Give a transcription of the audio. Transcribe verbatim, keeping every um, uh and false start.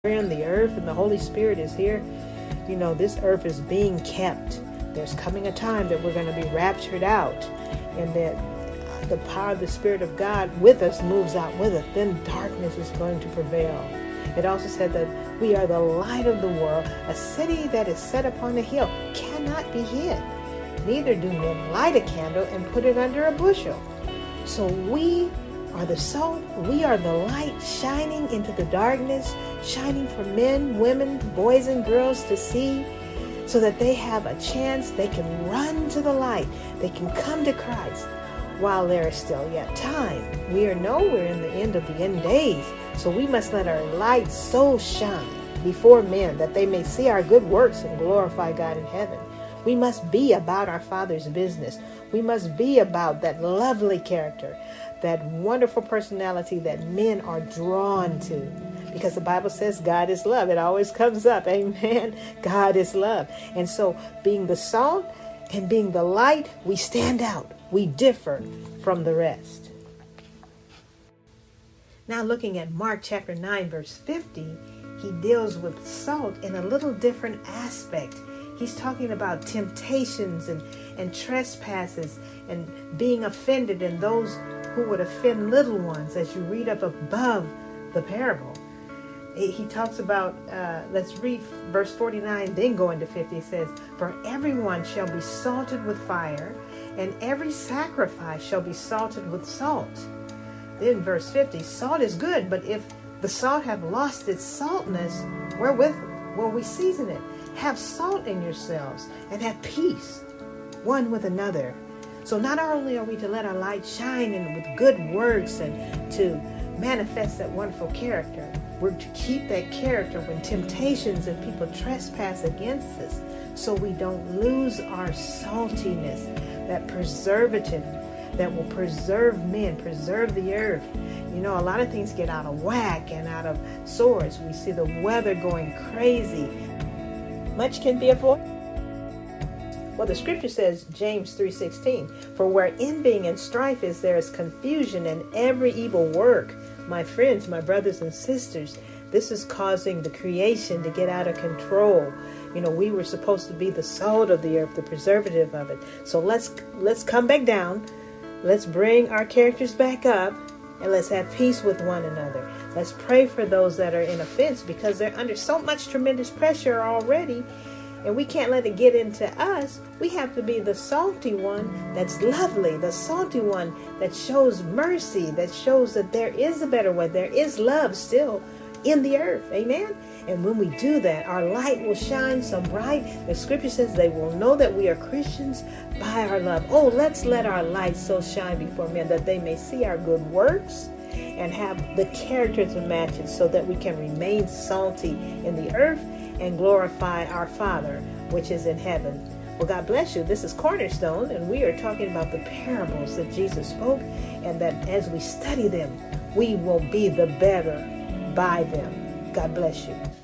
in the earth and the Holy Spirit is here, you know, this earth is being kept. There's coming a time that we're going to be raptured out, and that the power of the Spirit of God with us moves out with us. Then darkness is going to prevail. It also said that we are the light of the world. A city that is set upon a hill cannot be hid. Neither do men light a candle and put it under a bushel. So we are the salt. We are the light shining into the darkness, shining for men, women, boys and girls to see, so that they have a chance. They can run to the light. They can come to Christ while there is still yet time. We are nowhere in the end of the end days. So we must let our light so shine before men that they may see our good works and glorify God in heaven. We must be about our Father's business. We must be about that lovely character, that wonderful personality that men are drawn to. Because the Bible says God is love. It always comes up. Amen. God is love. And so being the salt and being the light, we stand out. We differ from the rest. Now looking at Mark chapter nine, verse fifty, he deals with salt in a little different aspect. He's talking about temptations and, and trespasses and being offended, and those who would offend little ones, as you read up above the parable. He talks about, uh, let's read verse forty-nine, then go into fifty. It says, "For everyone shall be salted with fire, and every sacrifice shall be salted with salt." Then verse fifty, "Salt is good, but if the salt have lost its saltness, wherewith will we season it? Have salt in yourselves, and have peace one with another." So not only are we to let our light shine and with good works and to manifest that wonderful character, we're to keep that character when temptations and people trespass against us, so we don't lose our saltiness, that preservative that will preserve men, preserve the earth. You know, a lot of things get out of whack and out of sorts. We see the weather going crazy. Much can be avoided. Well, the scripture says, James three sixteen, "For where envying and strife is, there is confusion and every evil work." My friends, my brothers and sisters, this is causing the creation to get out of control. You know, we were supposed to be the salt of the earth, the preservative of it. So let's let's come back down. Let's bring our characters back up, and let's have peace with one another. Let's pray for those that are in offense, because they're under so much tremendous pressure already, and we can't let it get into us. We have to be the salty one that's lovely, the salty one that shows mercy, that shows that there is a better way. There is love still in the earth. Amen? And when we do that, our light will shine so bright. The scripture says they will know that we are Christians by our love. Oh, let's let our light so shine before men that they may see our good works and have the character to match it, so that we can remain salty in the earth and glorify our Father, which is in heaven. Well, God bless you. This is Cornerstone, and we are talking about the parables that Jesus spoke, and that as we study them, we will be the better by them. God bless you.